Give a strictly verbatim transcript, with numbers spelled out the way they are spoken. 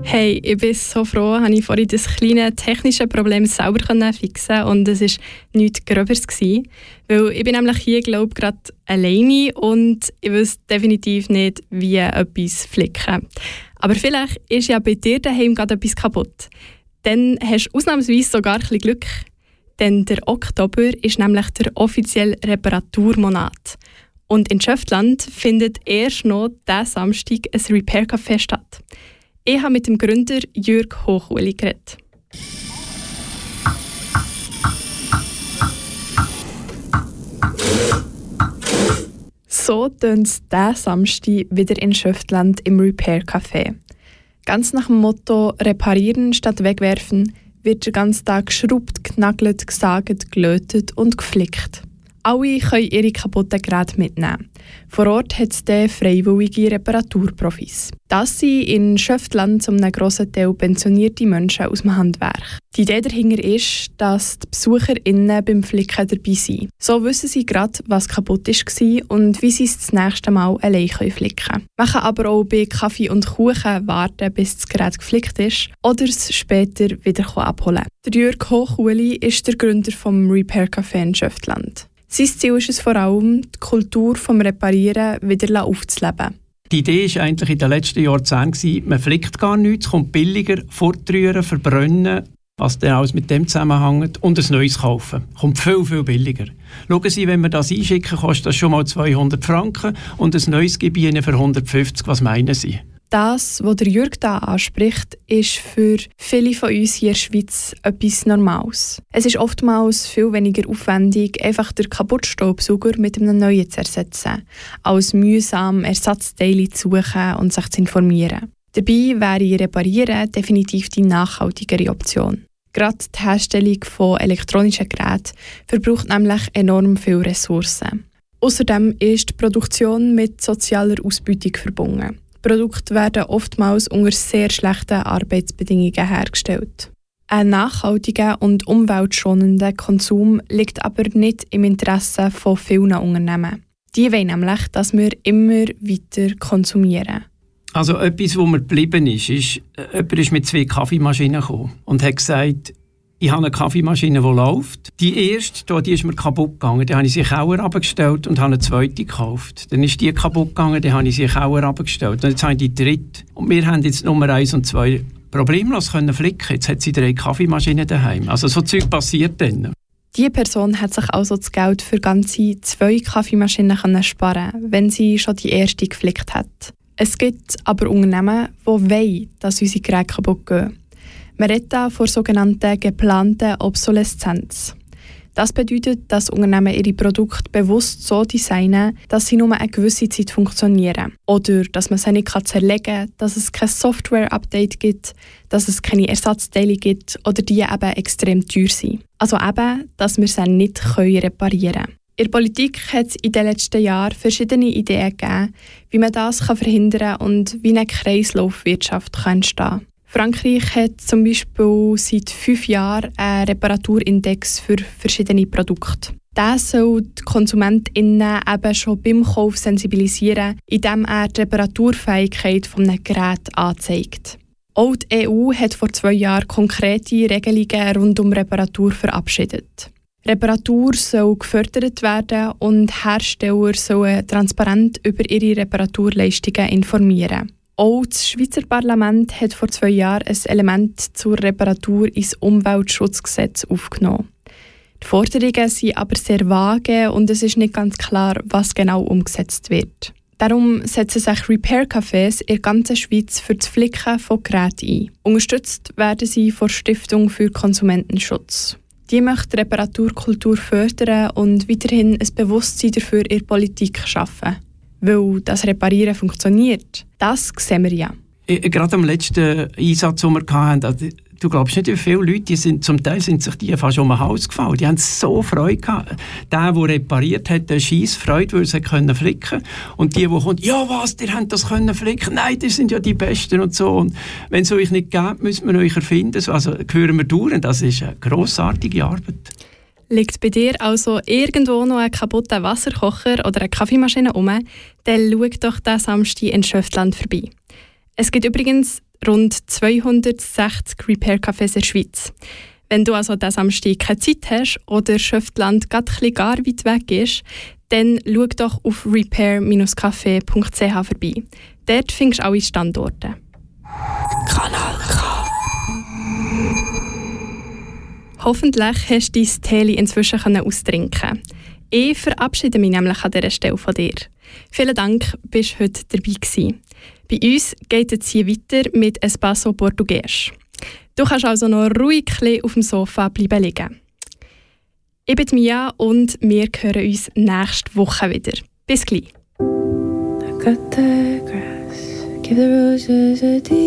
Hey, ich bin so froh, dass ich vorhin das kleine technische Problem selber fixen konnte und es war nichts Gröberes. Weil ich bin nämlich hier, glaube ich, gerade alleine und ich weiß definitiv nicht, wie etwas flicken. Aber vielleicht ist ja bei dir daheim gerade etwas kaputt. Dann hast du ausnahmsweise sogar ein bisschen Glück. Denn der Oktober ist nämlich der offizielle Reparaturmonat. Und in Schöftland findet erst noch diesen Samstag ein Repair-Café statt. Ich habe mit dem Gründer Jürg Hochuli geredet. So tönt es diesen Samstag wieder in Schöftland im Repair-Café. Ganz nach dem Motto «Reparieren statt wegwerfen» wird den ganzen Tag geschraubt, genagelt, gesagt, gelötet und geflickt. Alle können ihre kaputten Geräte mitnehmen. Vor Ort hat es dann freiwillige Reparaturprofis. Das sind in Schöftland zum einem grossen Teil pensionierte Menschen aus dem Handwerk. Die Idee dahinter ist, dass die BesucherInnen beim Flicken dabei sind. So wissen sie gerade, was kaputt war und wie sie es das nächste Mal allein flicken können. Man kann aber auch bei Kaffee und Kuchen warten, bis das Gerät geflickt ist oder es später wieder abholen. Der Jürg Hochuli ist der Gründer des Repair Café in Schöftland. Sein Ziel ist es vor allem, die Kultur des Reparieren wieder aufzuleben. Die Idee war eigentlich in den letzten Jahrzehnten, man flickt gar nichts, kommt billiger, fortrühren, verbrennen, was dann alles mit dem zusammenhängt, und ein neues kaufen. Kommt viel, viel billiger. Schauen Sie, wenn wir das einschicken, kostet das schon mal zweihundert Franken und ein neues gebe ich Ihnen für hundertfünfzig. Was meinen Sie? Das, was der Jürg da anspricht, ist für viele von uns hier in der Schweiz etwas Normales. Es ist oftmals viel weniger aufwendig, einfach den kaputten Staubsauger mit einem neuen zu ersetzen, als mühsam Ersatzteile zu suchen und sich zu informieren. Dabei wäre Reparieren definitiv die nachhaltigere Option. Gerade die Herstellung von elektronischen Geräten verbraucht nämlich enorm viele Ressourcen. Außerdem ist die Produktion mit sozialer Ausbeutung verbunden. Produkte werden oftmals unter sehr schlechten Arbeitsbedingungen hergestellt. Ein nachhaltiger und umweltschonender Konsum liegt aber nicht im Interesse von vielen Unternehmen. Die wollen nämlich, dass wir immer weiter konsumieren. Also etwas, was mir geblieben ist, ist, jemand ist mit zwei Kaffeemaschinen gekommen und hat gesagt, ich habe eine Kaffeemaschine, die läuft. Die erste, die ist mir kaputt gegangen. Dann habe ich sie in den Keller runtergestellt und habe eine zweite gekauft. Dann ist die kaputt gegangen, dann habe ich sie in den Keller runtergestellt. Und jetzt habe ich die dritte. Und wir haben jetzt Nummer eins und zwei problemlos können flicken. Jetzt hat sie drei Kaffeemaschinen daheim. Also so Zeug passiert dann. Diese Person hat sich also das Geld für ganze zwei Kaffeemaschinen können sparen, wenn sie schon die erste geflickt hat. Es gibt aber Unternehmen, die wollen, dass unsere Geräte kaputt gehen. Man redet da von sogenannter geplanter Obsoleszenz. Das bedeutet, dass Unternehmen ihre Produkte bewusst so designen, dass sie nur eine gewisse Zeit funktionieren. Oder dass man sie nicht zerlegen kann, dass es kein Software-Update gibt, dass es keine Ersatzteile gibt oder die eben extrem teuer sind. Also eben, dass wir sie nicht reparieren können. In der Politik hat es in den letzten Jahren verschiedene Ideen gegeben, wie man das verhindern kann und wie eine Kreislaufwirtschaft entstehen kann. Frankreich hat zum Beispiel seit fünf Jahren einen Reparaturindex für verschiedene Produkte. Der soll die KonsumentInnen eben schon beim Kauf sensibilisieren, indem er die Reparaturfähigkeit eines Geräts anzeigt. Auch die E U hat vor zwei Jahren konkrete Regelungen rund um Reparatur verabschiedet. Reparatur soll gefördert werden und Hersteller sollen transparent über ihre Reparaturleistungen informieren. Auch das Schweizer Parlament hat vor zwei Jahren ein Element zur Reparatur ins Umweltschutzgesetz aufgenommen. Die Forderungen sind aber sehr vage und es ist nicht ganz klar, was genau umgesetzt wird. Darum setzen sich Repair-Cafés in der ganzen Schweiz für das Flicken von Geräten ein. Unterstützt werden sie von der Stiftung für Konsumentenschutz. Die möchte die Reparaturkultur fördern und weiterhin ein Bewusstsein dafür in der Politik schaffen. Weil das Reparieren funktioniert, das sehen wir ja. Gerade am letzten Einsatz, den wir hatten, du glaubst nicht, wie viele Leute, die sind, zum Teil sind sich die fast um den Hals gefallen. Die haben so Freude gehabt. Der, der repariert hat, der scheisse Freude, weil sie können flicken. Und die, die kommen, ja was, die haben das können flicken. Nein, die sind ja die Besten und so. Und wenn es euch nicht gibt, müssen wir euch erfinden. Also hören wir durch. Das ist eine grossartige Arbeit. Liegt bei dir also irgendwo noch ein kaputter Wasserkocher oder eine Kaffeemaschine rum, dann schau doch diesen Samstag in Schöftland vorbei. Es gibt übrigens rund zweihundertsechzig Repair-Cafés in der Schweiz. Wenn du also diesen Samstag keine Zeit hast oder Schöftland gerade ein bisschen gar weit weg ist, dann schau doch auf repair Bindestrich café Punkt c h vorbei. Dort findest du alle Standorte. Kanal K. Hoffentlich hast du dein Tee inzwischen austrinken. Ich verabschiede mich nämlich an dieser Stelle von dir. Vielen Dank, bist du heute dabei gewesen. Bei uns geht es hier weiter mit Espaço Português. Du kannst also noch ruhig auf dem Sofa bleiben liegen. Ich bin Mia und wir hören uns nächste Woche wieder. Bis gleich. I got the grass, give the roses a deep